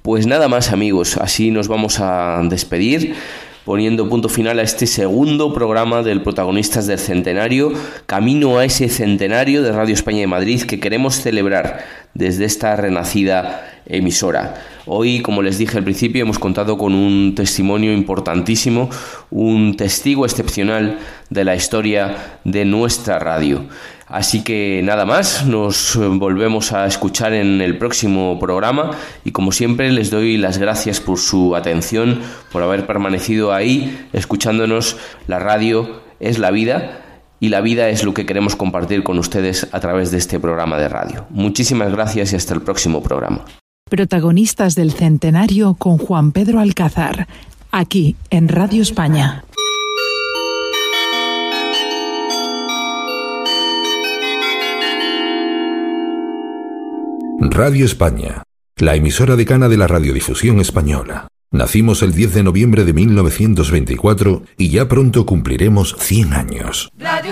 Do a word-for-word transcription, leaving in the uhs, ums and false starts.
Pues nada más, amigos, así nos vamos a despedir, poniendo punto final a este segundo programa del Protagonistas del Centenario, camino a ese centenario de Radio España de Madrid que queremos celebrar desde esta renacida emisora. Hoy, como les dije al principio, hemos contado con un testimonio importantísimo, un testigo excepcional de la historia de nuestra radio. Así que nada más, nos volvemos a escuchar en el próximo programa y como siempre les doy las gracias por su atención, por haber permanecido ahí escuchándonos. La radio es la vida y la vida es lo que queremos compartir con ustedes a través de este programa de radio. Muchísimas gracias y hasta el próximo programa. Protagonistas del Centenario con Juan Pedro Alcázar, aquí en Radio España. Radio España, la emisora decana de la radiodifusión española. Nacimos el diez de noviembre de mil novecientos veinticuatro y ya pronto cumpliremos cien años.